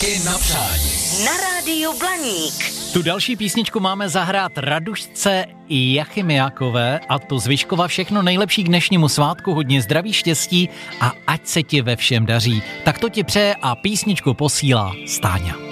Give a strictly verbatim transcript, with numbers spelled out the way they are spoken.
I na přání. Na rádiu Blaník. Tu další písničku máme zahrát Radušce Jachimiakové, a to z Vyškova všechno nejlepší k dnešnímu svátku, hodně zdraví, štěstí a ať se ti ve všem daří. Tak to ti přeje a písničku posílá Stáňa.